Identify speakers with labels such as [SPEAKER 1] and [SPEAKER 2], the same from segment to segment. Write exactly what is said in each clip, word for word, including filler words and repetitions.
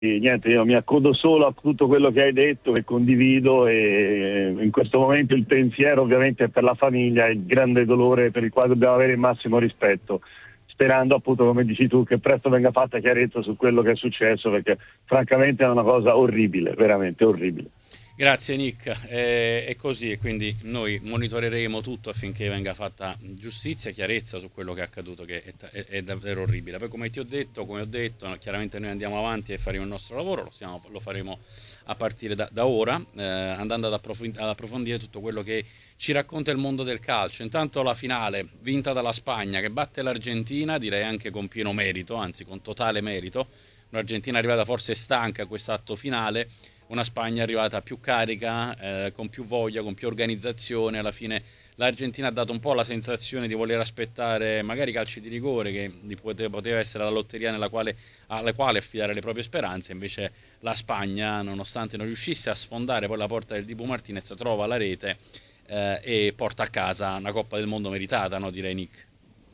[SPEAKER 1] E niente, io mi accodo solo a tutto quello che hai detto, che condivido, e in questo momento il pensiero ovviamente è per la famiglia, il grande dolore per il quale dobbiamo avere il massimo rispetto, sperando appunto, come dici tu, che presto venga fatta chiarezza su quello che è successo, perché francamente è una cosa orribile, veramente orribile.
[SPEAKER 2] Grazie Nick, è, è così, e quindi noi monitoreremo tutto affinché venga fatta giustizia e chiarezza su quello che è accaduto, che è, è- è davvero orribile. Poi come ti ho detto, come ho detto, no, chiaramente noi andiamo avanti e faremo il nostro lavoro, lo, stiamo- lo faremo a partire da, da ora, eh, andando ad, approfondi- ad approfondire tutto quello che ci racconta il mondo del calcio. Intanto la finale vinta dalla Spagna che batte l'Argentina, direi anche con pieno merito, anzi con totale merito, un'Argentina arrivata forse stanca a quest'atto finale, una Spagna arrivata più carica, eh, con più voglia, con più organizzazione. Alla fine l'Argentina ha dato un po' la sensazione di voler aspettare magari i calci di rigore, che poteva essere la lotteria nella quale, alla quale affidare le proprie speranze. Invece la Spagna, nonostante non riuscisse a sfondare poi la porta del Dibu Martinez, trova la rete, eh, e porta a casa una Coppa del Mondo meritata, no, direi Nick?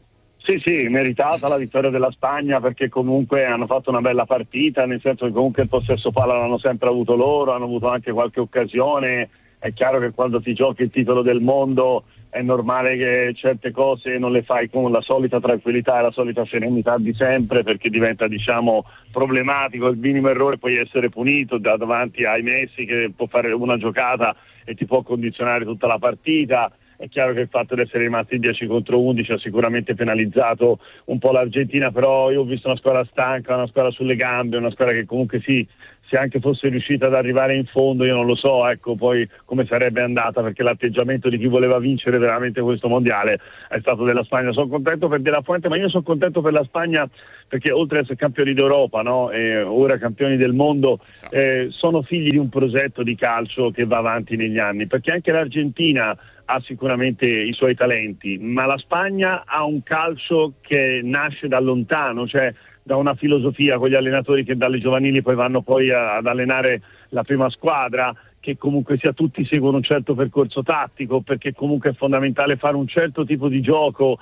[SPEAKER 1] Sì, sì, meritata la vittoria della Spagna, perché comunque hanno fatto una bella partita, nel senso che comunque il possesso palla l'hanno sempre avuto loro, hanno avuto anche qualche occasione. È chiaro che quando ti giochi il titolo del mondo è normale che certe cose non le fai con la solita tranquillità e la solita serenità di sempre, perché diventa, diciamo, problematico. Il minimo errore puoi essere punito da davanti ai Messi, che può fare una giocata e ti può condizionare tutta la partita. È chiaro che il fatto di essere rimasti dieci contro undici ha sicuramente penalizzato un po' l'Argentina, però io ho visto una squadra stanca, una squadra sulle gambe, una squadra che comunque sì, se anche fosse riuscita ad arrivare in fondo, io non lo so, ecco poi come sarebbe andata, perché l'atteggiamento di chi voleva vincere veramente questo mondiale è stato della Spagna. Sono contento per De La Fuente, ma io sono contento per la Spagna perché oltre ad essere campioni d'Europa, no, e ora campioni del mondo, eh, sono figli di un progetto di calcio che va avanti negli anni, perché anche l'Argentina ha sicuramente i suoi talenti, ma la Spagna ha un calcio che nasce da lontano, cioè da una filosofia con gli allenatori che dalle giovanili poi vanno poi a, ad allenare la prima squadra, che comunque sia tutti seguono un certo percorso tattico, perché comunque è fondamentale fare un certo tipo di gioco,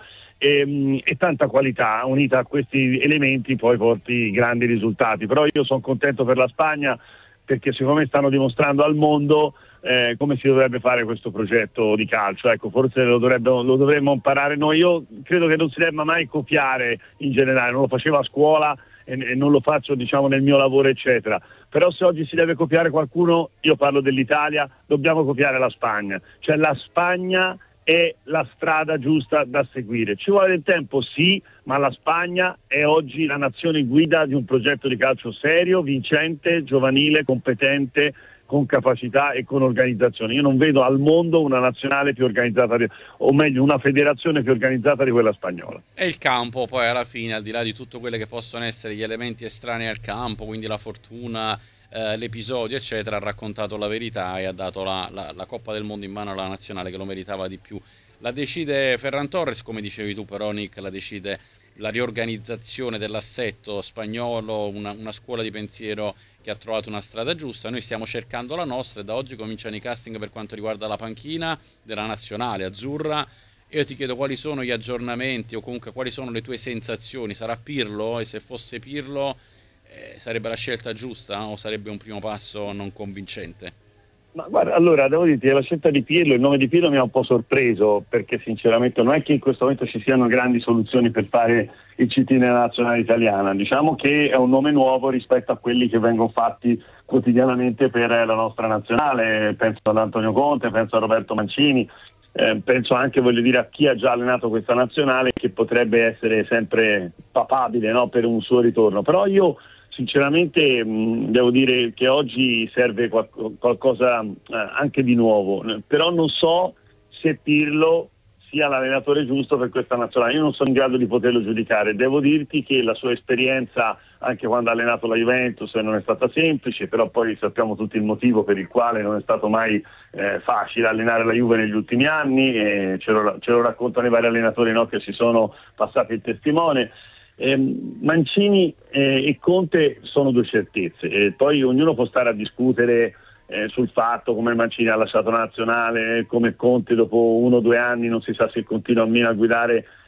[SPEAKER 1] e, e tanta qualità unita a questi elementi poi porti grandi risultati. Però io sono contento per la Spagna, perché secondo me stanno dimostrando al mondo eh, come si dovrebbe fare questo progetto di calcio. Ecco, forse lo, dovrebbe, lo dovremmo imparare noi. Io credo che non si debba mai copiare in generale, non lo facevo a scuola e, e non lo faccio, diciamo, nel mio lavoro eccetera, però se oggi si deve copiare qualcuno, io parlo dell'Italia, dobbiamo copiare la Spagna, cioè la Spagna è la strada giusta da seguire. Ci vuole del tempo, sì, ma la Spagna è oggi la nazione guida di un progetto di calcio serio, vincente, giovanile, competente, con capacità e con organizzazione. Io non vedo al mondo una nazionale più organizzata, di, o meglio una federazione più organizzata di quella spagnola.
[SPEAKER 2] E il campo poi alla fine, al di là di tutto quello che possono essere gli elementi estranei al campo, quindi la fortuna, eh, l'episodio eccetera, ha raccontato la verità e ha dato la, la, la Coppa del Mondo in mano alla nazionale che lo meritava di più. La decide Ferran Torres, come dicevi tu però Nick, la decide la riorganizzazione dell'assetto spagnolo, una, una scuola di pensiero che ha trovato una strada giusta. Noi stiamo cercando la nostra e da oggi cominciano i casting per quanto riguarda la panchina della nazionale azzurra. Io ti chiedo quali sono gli aggiornamenti o comunque quali sono le tue sensazioni. Sarà Pirlo? E se fosse Pirlo, eh, sarebbe la scelta giusta o sarebbe un primo passo non convincente?
[SPEAKER 1] Ma guarda, allora devo dirti che la scelta di Pirlo, il nome di Pirlo mi ha un po' sorpreso, perché sinceramente non è che in questo momento ci siano grandi soluzioni per fare il C T nella nazionale italiana. Diciamo che è un nome nuovo rispetto a quelli che vengono fatti quotidianamente per la nostra nazionale. Penso ad Antonio Conte, penso a Roberto Mancini, eh, penso anche, voglio dire, a chi ha già allenato questa nazionale, che potrebbe essere sempre papabile, no, per un suo ritorno. Però io sinceramente mh, devo dire che oggi serve qual- qualcosa eh, anche di nuovo, però non so se Pirlo sia l'allenatore giusto per questa nazionale. Io non sono in grado di poterlo giudicare. Devo dirti che la sua esperienza, anche quando ha allenato la Juventus, non è stata semplice, però poi sappiamo tutti il motivo per il quale non è stato mai eh, facile allenare la Juve negli ultimi anni, e ce lo, ce lo raccontano i vari allenatori, no, che si sono passati il testimone. Eh, Mancini eh, e Conte sono due certezze, e poi ognuno può stare a discutere eh, sul fatto come Mancini ha lasciato la nazionale, come Conte dopo uno o due anni non si sa se continua o meno a guidare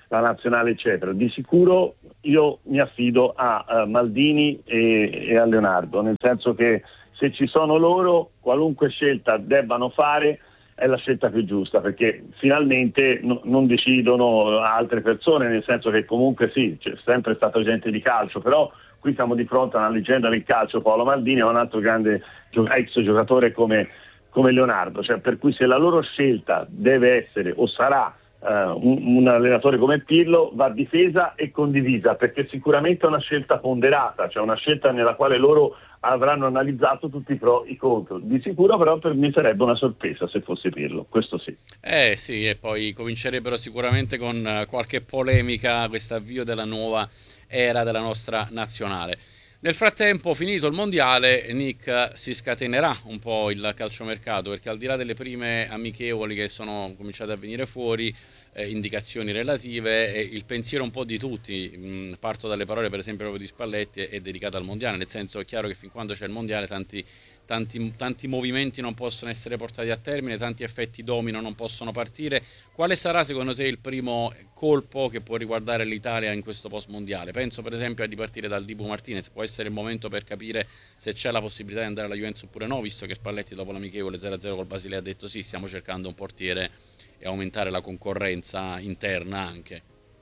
[SPEAKER 1] la nazionale eccetera. Di sicuro io mi affido a, a Maldini e, e a Leonardo, nel senso che se ci sono loro, qualunque scelta debbano fare è la scelta più giusta, perché finalmente no, non decidono altre persone, nel senso che comunque sì, c'è sempre stata gente di calcio, però qui siamo di fronte a una leggenda del calcio, Paolo Maldini, e un altro grande ex giocatore come, come Leonardo, cioè, per cui se la loro scelta deve essere o sarà Uh, un, un allenatore come Pirlo, va difesa e condivisa, perché sicuramente è una scelta ponderata, cioè una scelta nella quale loro avranno analizzato tutti i pro e i contro. Di sicuro però per me sarebbe una sorpresa se fosse Pirlo, questo sì.
[SPEAKER 2] Eh sì, e poi comincerebbero sicuramente con uh, qualche polemica questo avvio della nuova era della nostra nazionale. Nel frattempo, finito il mondiale, Nick, si scatenerà un po' il calciomercato, perché al di là delle prime amichevoli che sono cominciate a venire fuori, eh, indicazioni relative, eh, il pensiero un po' di tutti, mh, parto dalle parole per esempio proprio di Spalletti, è, è dedicato al mondiale, nel senso è chiaro che fin quando c'è il mondiale tanti Tanti, tanti movimenti non possono essere portati a termine, tanti effetti domino non possono partire. Quale sarà secondo te il primo colpo che può riguardare l'Italia in questo post mondiale? Penso per esempio a ripartire dal Dibu Martinez, può essere il momento per capire se c'è la possibilità di andare alla Juventus oppure no, visto che Spalletti dopo l'amichevole zero a zero col Basilea ha detto sì, stiamo cercando un portiere e aumentare la concorrenza interna anche.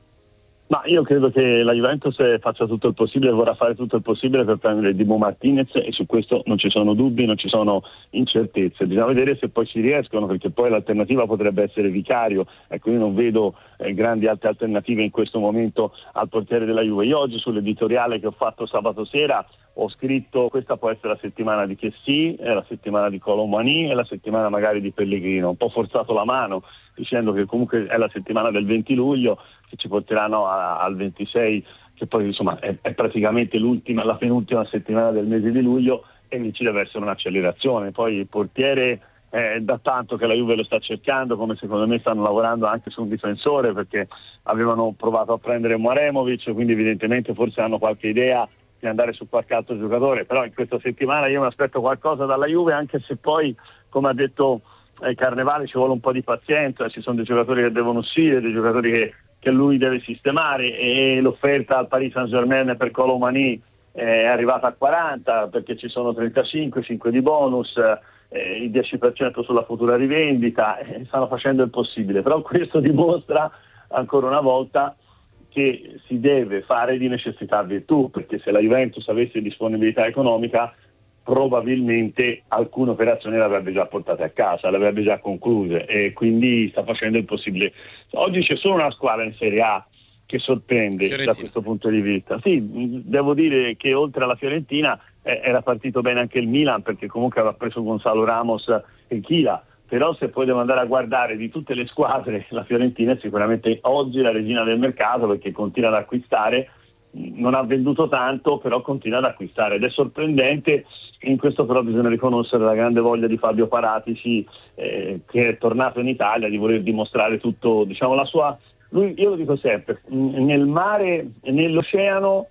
[SPEAKER 1] Ma io credo che la Juventus faccia tutto il possibile, vorrà fare tutto il possibile per prendere Dibu Martinez, e su questo non ci sono dubbi, non ci sono incertezze. Bisogna vedere se poi ci riescono, perché poi l'alternativa potrebbe essere Vicario, ecco io non vedo eh, grandi altre alternative in questo momento al portiere della Juve. Io oggi sull'editoriale che ho fatto sabato sera ho scritto: questa può essere la settimana di Chessy, è la settimana di Colomani, è la settimana magari di Pellegrino. Un po' forzato la mano dicendo che comunque è la settimana del venti luglio che ci porteranno a, al ventisei, che poi insomma è, è praticamente l'ultima, la penultima settimana del mese di luglio, e lì ci deve essere un'accelerazione. Poi il portiere è da tanto che la Juve lo sta cercando, come secondo me stanno lavorando anche su un difensore, perché avevano provato a prendere Muramovic, quindi evidentemente forse hanno qualche idea di andare su qualche altro giocatore, però in questa settimana io mi aspetto qualcosa dalla Juve, anche se poi, come ha detto eh, Carnevale, ci vuole un po' di pazienza, ci sono dei giocatori che devono uscire, dei giocatori che, che lui deve sistemare, e l'offerta al Paris Saint-Germain per Colomani è arrivata a quaranta, perché ci sono trentacinque, cinque di bonus, eh, il dieci per cento sulla futura rivendita, eh, stanno facendo il possibile, però questo dimostra ancora una volta che si deve fare di necessità virtù, perché se la Juventus avesse disponibilità economica probabilmente alcune operazioni le avrebbe già portate a casa, le avrebbe già concluse, e quindi sta facendo il possibile. Oggi c'è solo una squadra in Serie A che sorprende Fiorentina da questo punto di vista. Sì, devo dire che oltre alla Fiorentina eh, era partito bene anche il Milan, perché comunque aveva preso Gonzalo Ramos e Chila, però se poi devo andare a guardare di tutte le squadre, la Fiorentina è sicuramente oggi la regina del mercato, perché continua ad acquistare, non ha venduto tanto, però continua ad acquistare, ed è sorprendente. In questo però bisogna riconoscere la grande voglia di Fabio Paratici, eh, che è tornato in Italia, di voler dimostrare tutto, diciamo, la sua... Lui, io lo dico sempre, nel mare e nell'oceano,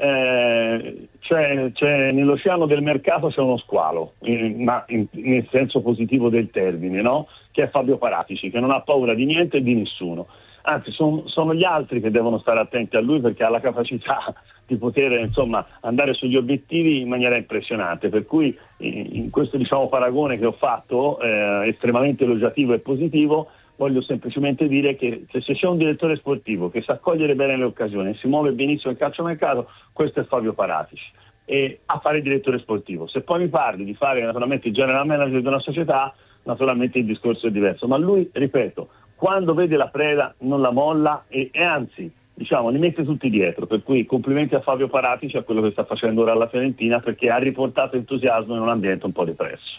[SPEAKER 1] eh, cioè, cioè nell'oceano del mercato c'è uno squalo, eh, ma in, nel senso positivo del termine, no? Che è Fabio Paratici, che non ha paura di niente e di nessuno. Anzi, son, sono gli altri che devono stare attenti a lui, perché ha la capacità di poter, insomma, andare sugli obiettivi in maniera impressionante. Per cui in, in questo, diciamo, paragone che ho fatto, eh, estremamente elogiativo e positivo, voglio semplicemente dire che se c'è un direttore sportivo che sa cogliere bene le occasioni e si muove benissimo il calciomercato, questo è Fabio Paratici, e a fare il direttore sportivo. Se poi mi parli di fare naturalmente il general manager di una società, naturalmente il discorso è diverso, ma lui, ripeto, quando vede la preda non la molla, e, e anzi, diciamo, li mette tutti dietro. Per cui complimenti a Fabio Paratici, a quello che sta facendo ora alla Fiorentina, perché ha riportato entusiasmo in un ambiente un po' depresso.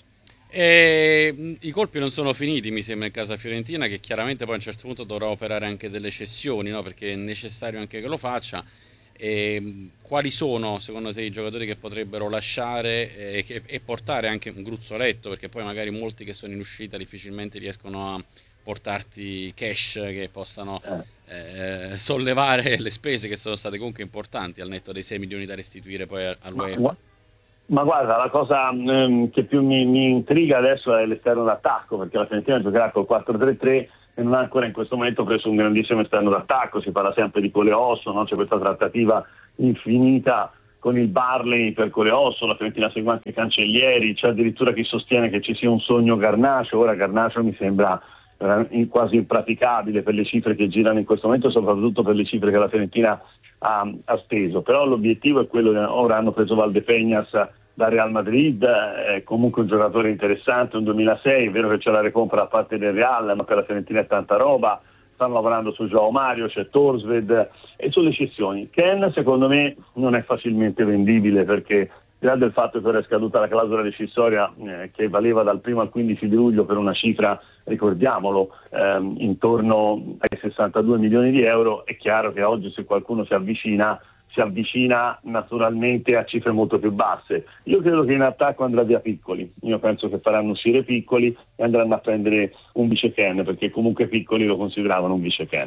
[SPEAKER 2] E i colpi non sono finiti, mi sembra, in casa fiorentina, che chiaramente poi a un certo punto dovrà operare anche delle cessioni, no? Perché è necessario anche che lo faccia. E quali sono secondo te i giocatori che potrebbero lasciare e, che, e portare anche un gruzzoletto, perché poi magari molti che sono in uscita difficilmente riescono a portarti cash che possano eh, sollevare le spese, che sono state comunque importanti, al netto dei sei milioni da restituire poi all'UEFA?
[SPEAKER 1] Ma guarda, la cosa ehm, che più mi, mi intriga adesso è l'esterno d'attacco, perché la Fiorentina giocherà col quattro tre tre, e non ha ancora in questo momento preso un grandissimo esterno d'attacco. Si parla sempre di Coleosso, no? C'è questa trattativa infinita con il Barley per Coleosso, la Fiorentina segue anche Cancellieri, c'è addirittura chi sostiene che ci sia un sogno Garnacho. Ora Garnacho mi sembra eh, quasi impraticabile per le cifre che girano in questo momento, soprattutto per le cifre che la Fiorentina ha, ha speso, però l'obiettivo è quello. Ora hanno preso Valdepeñas da Real Madrid, è comunque un giocatore interessante, un duemilasei, è vero che c'è la recompra da parte del Real, ma per la Fiorentina è tanta roba. Stanno lavorando su João Mario, c'è Torsved e sulle cessioni. Ken secondo me non è facilmente vendibile, perché al di là del fatto che ora è scaduta la clausola decisoria eh, che valeva dal primo al quindici di luglio per una cifra, ricordiamolo, ehm, intorno ai sessantadue milioni di euro, è chiaro che oggi se qualcuno si avvicina si avvicina naturalmente a cifre molto più basse. Io credo che in attacco andrà via Piccoli, io penso che faranno uscire Piccoli e andranno a prendere un vice Ken, perché comunque Piccoli lo consideravano un vice Ken.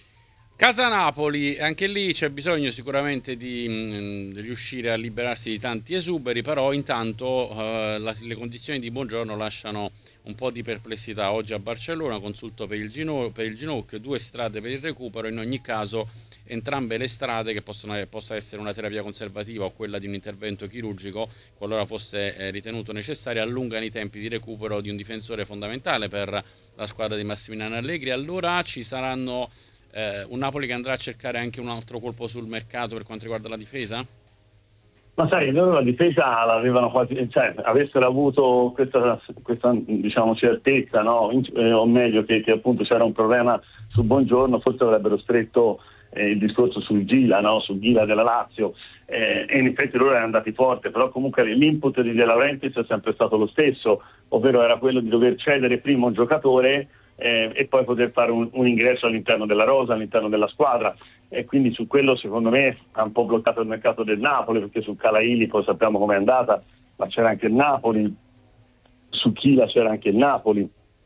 [SPEAKER 2] Casa Napoli, anche lì c'è bisogno sicuramente di mh, riuscire a liberarsi di tanti esuberi, però intanto uh, la, le condizioni di Buongiorno lasciano un po' di perplessità. Oggi a Barcellona consulto per il, gino- per il ginocchio, due strade per il recupero, in ogni caso entrambe le strade, che possono possa essere una terapia conservativa o quella di un intervento chirurgico, qualora fosse eh, ritenuto necessario, allungano i tempi di recupero di un difensore fondamentale per la squadra di Massimiliano Allegri. Allora ci saranno eh, un Napoli che andrà a cercare anche un altro colpo sul mercato per quanto riguarda la difesa?
[SPEAKER 1] Ma sai, loro la difesa l'avevano quasi, cioè avessero avuto questa, questa diciamo certezza, no? Eh, o meglio che, che appunto c'era un problema su Buongiorno, forse avrebbero stretto eh, il discorso sul Gila, no? Sul Gila della Lazio, eh, e in effetti loro erano andati forte, però comunque l'input di De Laurentiis è sempre stato lo stesso, ovvero era quello di dover cedere prima un giocatore eh, e poi poter fare un, un ingresso all'interno della rosa, all'interno della squadra. E quindi su quello secondo me ha un po' bloccato il mercato del Napoli, perché su Calaili poi sappiamo com'è andata, ma c'era anche il Napoli, su Chila c'era anche il Napoli,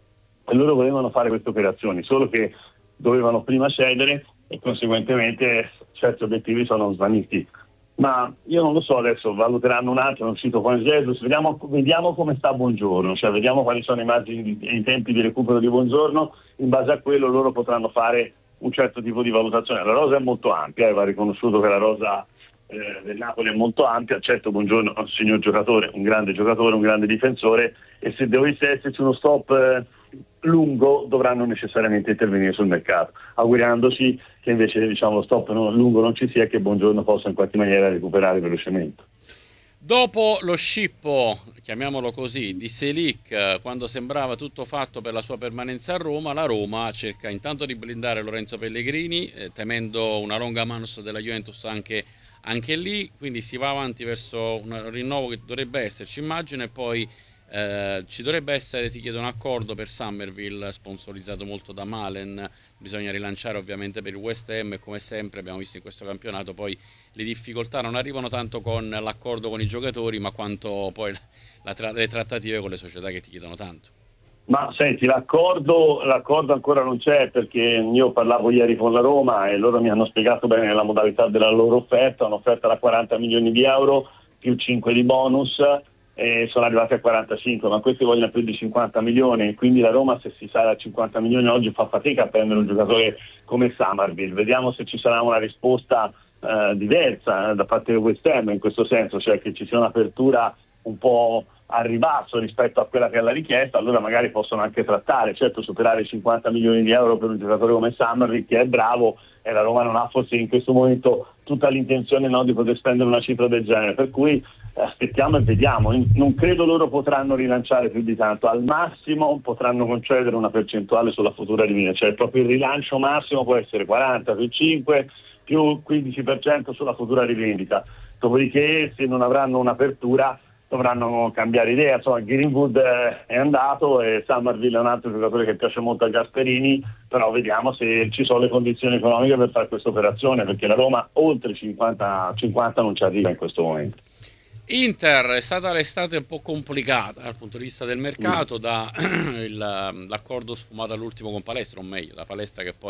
[SPEAKER 1] e loro volevano fare queste operazioni, solo che dovevano prima cedere e conseguentemente certi obiettivi sono svaniti. Ma io non lo so, adesso valuteranno un attimo, è uscito con Jesus, vediamo, vediamo come sta Buongiorno, cioè vediamo quali sono i margini e i tempi di recupero di Buongiorno, in base a quello loro potranno fare un certo tipo di valutazione. La rosa è molto ampia, e va riconosciuto che la rosa eh, del Napoli è molto ampia. Certo, Buongiorno è un signor giocatore, un grande giocatore, un grande difensore, e se dovesse esserci uno stop eh, lungo dovranno necessariamente intervenire sul mercato, augurandosi che invece diciamo lo stop no, lungo non ci sia e che Buongiorno possa in qualche maniera recuperare velocemente.
[SPEAKER 2] Dopo lo scippo, chiamiamolo così, di Selic, quando sembrava tutto fatto per la sua permanenza a Roma, la Roma cerca intanto di blindare Lorenzo Pellegrini, eh, temendo una longa manus della Juventus anche, anche lì, quindi si va avanti verso un rinnovo che dovrebbe esserci, immagino, e poi eh, ci dovrebbe essere, ti chiedo, un accordo per Summerville, sponsorizzato molto da Malen. Bisogna rilanciare ovviamente per il West Ham, e come sempre abbiamo visto in questo campionato poi le difficoltà non arrivano tanto con l'accordo con i giocatori, ma quanto poi la tra- le trattative con le società che ti chiedono tanto.
[SPEAKER 1] Ma senti, l'accordo, l'accordo ancora non c'è, perché io parlavo ieri con la Roma e loro mi hanno spiegato bene la modalità della loro offerta, un'offerta da quaranta milioni di euro più cinque di bonus, e sono arrivati a quarantacinque, ma questi vogliono più di cinquanta milioni, quindi la Roma, se si sale a cinquanta milioni oggi, fa fatica a prendere un giocatore come Summerville. Vediamo se ci sarà una risposta eh, diversa eh, da parte del West Ham in questo senso, cioè che ci sia un'apertura un po' a ribasso rispetto a quella che è la richiesta. Allora magari possono anche trattare, certo superare i cinquanta milioni di euro per un giocatore come Summerville, che è bravo, e la Roma non ha forse in questo momento tutta l'intenzione, no, di poter spendere una cifra del genere, per cui aspettiamo e vediamo. Non credo loro potranno rilanciare più di tanto, al massimo potranno concedere una percentuale sulla futura rivendita, cioè proprio il rilancio massimo può essere quaranta più cinque più quindici per cento sulla futura rivendita, dopodiché se non avranno un'apertura dovranno cambiare idea. Insomma, Greenwood è andato e Summerville è un altro giocatore che piace molto a Gasperini, però vediamo se ci sono le condizioni economiche per fare questa operazione, perché la Roma oltre cinquanta, cinquanta non ci arriva in questo momento.
[SPEAKER 2] Inter, è stata l'estate un po' complicata dal punto di vista del mercato, da il, l'accordo sfumato all'ultimo con Palestra, o meglio, la Palestra che poi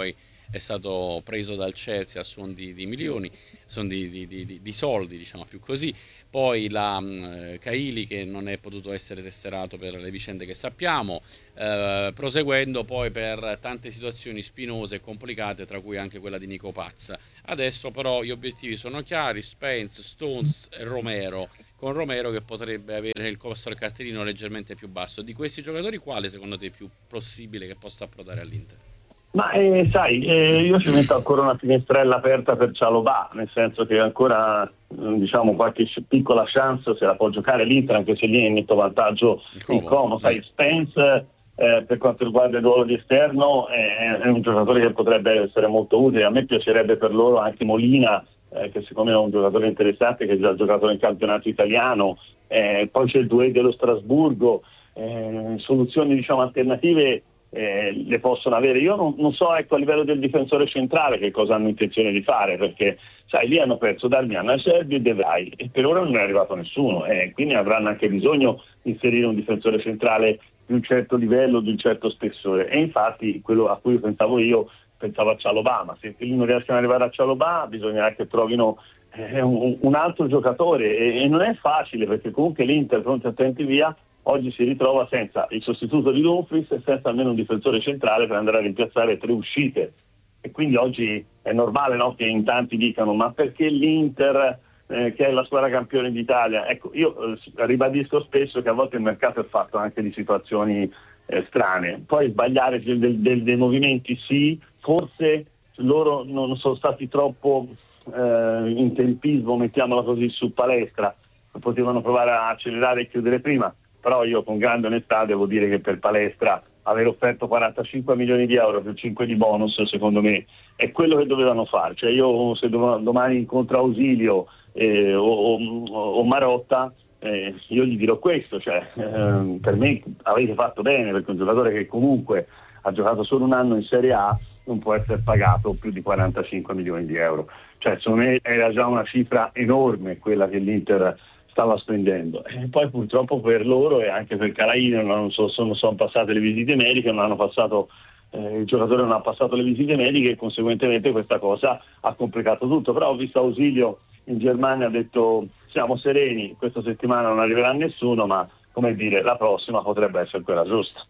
[SPEAKER 2] è stato preso dal Chelsea a suon di, di milioni, son di, di, di, di soldi, diciamo più così. Poi la um, Caili che non è potuto essere tesserato per le vicende che sappiamo, eh, proseguendo poi per tante situazioni spinose e complicate, tra cui anche quella di Nico Paz. Adesso però gli obiettivi sono chiari: Spence, Stones e Romero, con Romero che potrebbe avere il costo del cartellino leggermente più basso. Di questi giocatori quale secondo te è più possibile che possa approdare all'Inter?
[SPEAKER 1] Ma eh, sai, eh, io ci metto ancora una finestrella aperta per Cialobà, nel senso che ancora diciamo qualche piccola chance se la può giocare l'Inter, anche se lì è in netto vantaggio il Como. Sai, Spence eh, per quanto riguarda il ruolo di esterno è, è un giocatore che potrebbe essere molto utile. A me piacerebbe per loro anche Molina, eh, che secondo me è un giocatore interessante, che ha già giocato nel campionato italiano. Eh, poi c'è il Doué dello Strasburgo, eh, soluzioni diciamo alternative Eh, le possono avere. Io non, non so ecco a livello del difensore centrale che cosa hanno intenzione di fare, perché sai lì hanno perso Darmian, Acerbi e De Vrij e per ora non è arrivato nessuno, e eh, quindi avranno anche bisogno di inserire un difensore centrale di un certo livello, di un certo spessore, e infatti quello a cui pensavo io pensavo a Cialobà, ma se lì non riescono ad arrivare a Cialobà bisognerà che trovino eh, un, un altro giocatore, e, e non è facile, perché comunque l'Inter, pronti attenti via, oggi si ritrova senza il sostituto di Dumfries e senza almeno un difensore centrale per andare a rimpiazzare tre uscite, e quindi oggi è normale, no, che in tanti dicano ma perché l'Inter eh, che è la squadra campione d'Italia. Ecco, io eh, ribadisco spesso che a volte il mercato è fatto anche di situazioni eh, strane, poi sbagliare del, del, dei movimenti sì, forse loro non sono stati troppo eh, in tempismo, mettiamola così, su Palestra, potevano provare a accelerare e chiudere prima. Però io con grande onestà devo dire che per Palestra aver offerto quarantacinque milioni di euro più cinque di bonus, secondo me è quello che dovevano fare. Cioè io se domani incontro Ausilio eh, o, o, o Marotta, eh, io gli dirò questo, cioè eh, per me avete fatto bene, perché un giocatore che comunque ha giocato solo un anno in Serie A non può essere pagato più di quarantacinque milioni di euro. Cioè secondo me era già una cifra enorme quella che l'Inter stava spendendo, e poi purtroppo per loro e anche per Calaino non so, sono, sono passate le visite mediche, non hanno passato eh, il giocatore non ha passato le visite mediche e conseguentemente questa cosa ha complicato tutto. Però ho visto Ausilio in Germania, ha detto siamo sereni, questa settimana non arriverà nessuno, ma come dire la prossima potrebbe essere quella giusta.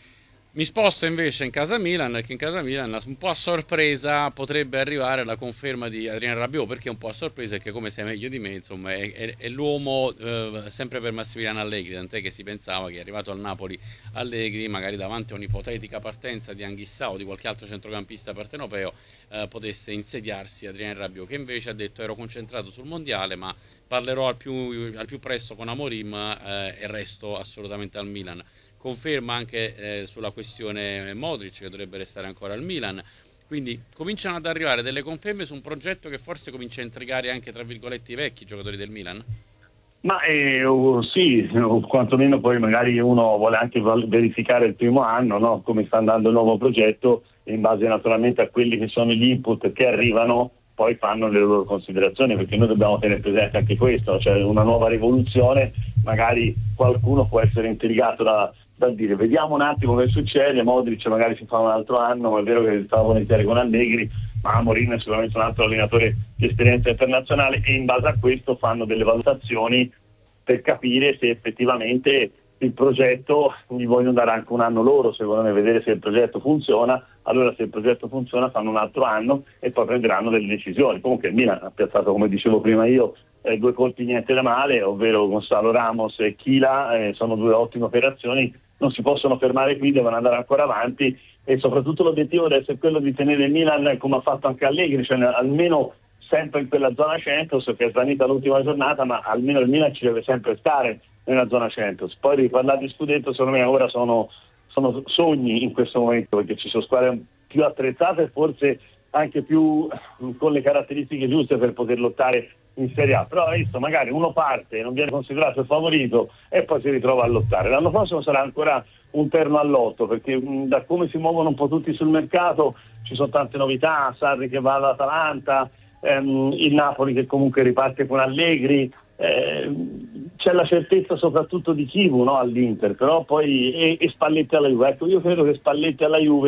[SPEAKER 2] Mi sposto invece in casa Milan, che in casa Milan un po' a sorpresa potrebbe arrivare la conferma di Adrien Rabiot. Perché un po' a sorpresa? Perché come sai meglio di me, insomma, è, è, è l'uomo eh, sempre per Massimiliano Allegri, tant'è che si pensava che arrivato al Napoli Allegri, magari davanti a un'ipotetica partenza di Anghissà o di qualche altro centrocampista partenopeo, eh, potesse insediarsi Adrien Rabiot, che invece ha detto ero concentrato sul mondiale, ma parlerò al più, al più presto con Amorim eh, e resto assolutamente al Milan. Conferma anche eh, sulla questione Modric, che dovrebbe restare ancora al Milan. Quindi cominciano ad arrivare delle conferme su un progetto che forse comincia a intrigare anche tra virgolette i vecchi giocatori del Milan.
[SPEAKER 1] Ma eh, oh, sì, o quantomeno poi magari uno vuole anche verificare il primo anno, no? Come sta andando il nuovo progetto, e in base naturalmente a quelli che sono gli input che arrivano poi fanno le loro considerazioni, perché noi dobbiamo tenere presente anche questo, cioè una nuova rivoluzione, magari qualcuno può essere intrigato da da dire vediamo un attimo che succede. Modric magari si fa un altro anno, è vero che stava volentieri con Allegri, ma Mourinho è sicuramente un altro allenatore di esperienza internazionale, e in base a questo fanno delle valutazioni per capire se effettivamente il progetto, gli vogliono dare anche un anno loro, secondo me, vedere se il progetto funziona. Allora se il progetto funziona fanno un altro anno e poi prenderanno delle decisioni. Comunque il Milan ha piazzato, come dicevo prima io, eh, due colpi niente da male, ovvero Gonzalo Ramos e Chila, eh, sono due ottime operazioni, non si possono fermare qui, devono andare ancora avanti, e soprattutto l'obiettivo deve essere quello di tenere il Milan come ha fatto anche Allegri, cioè almeno sempre in quella zona Champions, che è svanita l'ultima giornata, ma almeno il Milan ci deve sempre stare nella zona Champions. Poi riparlare di scudetto secondo me ora sono, sono sogni in questo momento, perché ci sono squadre più attrezzate e forse anche più con le caratteristiche giuste per poter lottare in Serie A. Però visto, magari uno parte e non viene considerato il favorito e poi si ritrova a lottare. L'anno prossimo sarà ancora un terno al lotto, perché mh, da come si muovono un po' tutti sul mercato ci sono tante novità, Sarri che va all'Atalanta, ehm, il Napoli che comunque riparte con Allegri, eh, c'è la certezza soprattutto di Chivu, no, all'Inter, però poi e, e Spalletti alla Juve. Ecco, io credo che Spalletti alla Juve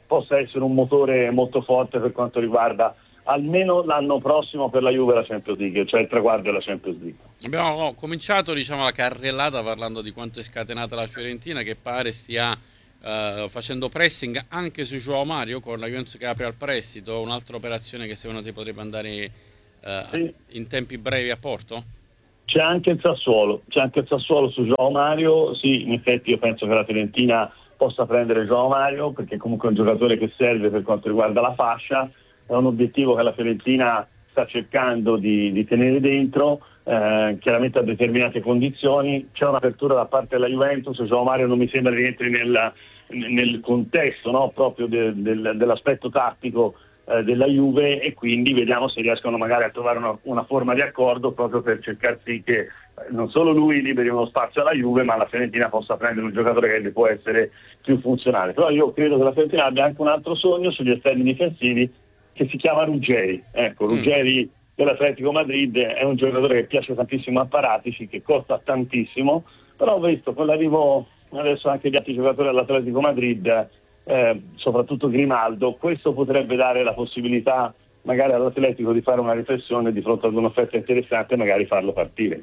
[SPEAKER 1] possa essere un motore molto forte per quanto riguarda almeno l'anno prossimo per la Juve la Champions League, cioè il traguardo della Champions League.
[SPEAKER 2] Abbiamo cominciato, diciamo, la carrellata parlando di quanto è scatenata la Fiorentina, che pare stia uh, facendo pressing anche su Joao Mario, con la Juventus che apre al prestito, un'altra operazione che secondo te potrebbe andare uh, sì. in tempi brevi a Porto?
[SPEAKER 1] C'è anche il Sassuolo, c'è anche il Sassuolo su Joao Mario. Sì, in effetti io penso che la Fiorentina possa prendere Joao Mario, perché comunque è un giocatore che serve per quanto riguarda la fascia, è un obiettivo che la Fiorentina sta cercando di, di tenere dentro, eh, chiaramente a determinate condizioni. C'è un'apertura da parte della Juventus, Joao Mario non mi sembra rientri nel, nel contesto, no, proprio de, del, dell'aspetto tattico eh, della Juve, e quindi vediamo se riescono magari a trovare una, una forma di accordo proprio per cercare sì che eh, non solo lui liberi uno spazio alla Juve, ma la Fiorentina possa prendere un giocatore che può essere più funzionale. Però io credo che la Fiorentina abbia anche un altro sogno sugli esterni difensivi, che si chiama Ruggeri. Ecco, Ruggeri mm. dell'Atletico Madrid è un giocatore che piace tantissimo a Paratici, che costa tantissimo, però ho visto con l'arrivo adesso anche di altri giocatori dell'Atletico Madrid, eh, soprattutto Grimaldo, questo potrebbe dare la possibilità magari all'Atletico di fare una riflessione di fronte ad un'offerta interessante e magari farlo partire.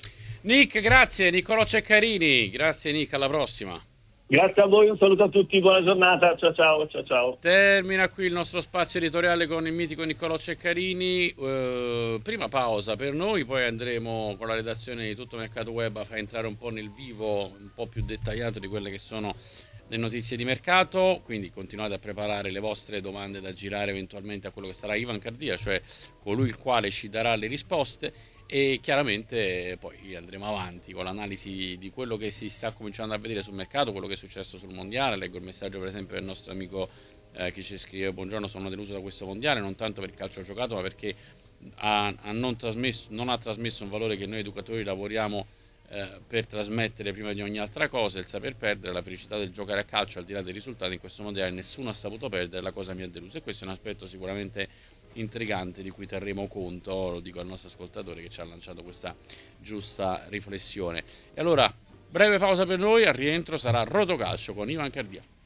[SPEAKER 2] Nick, grazie. Niccolò Ceccarini, grazie Nick, alla prossima.
[SPEAKER 1] Grazie a voi, un saluto a tutti, buona giornata, ciao ciao, ciao ciao.
[SPEAKER 2] Termina qui il nostro spazio editoriale con il mitico Niccolò Ceccarini. Uh, prima pausa per noi, poi andremo con la redazione di Tutto Mercato Web a far entrare un po' nel vivo, un po' più dettagliato di quelle che sono le notizie di mercato, quindi continuate a preparare le vostre domande da girare eventualmente a quello che sarà Ivan Cardia, cioè colui il quale ci darà le risposte. E chiaramente poi andremo avanti con l'analisi di quello che si sta cominciando a vedere sul mercato, quello che è successo sul mondiale. Leggo il messaggio per esempio del nostro amico eh, che ci scrive: buongiorno, sono deluso da questo mondiale, non tanto per il calcio giocato ma perché ha, ha non, trasmesso, non ha trasmesso un valore che noi educatori lavoriamo eh, per trasmettere prima di ogni altra cosa, il saper perdere, la felicità del giocare a calcio al di là dei risultati. In questo mondiale nessuno ha saputo perdere, la cosa mi ha deluso, e questo è un aspetto sicuramente intrigante di cui terremo conto, lo dico al nostro ascoltatore che ci ha lanciato questa giusta riflessione. E allora, breve pausa per noi, al rientro sarà Rotocalcio con Ivan Cardia.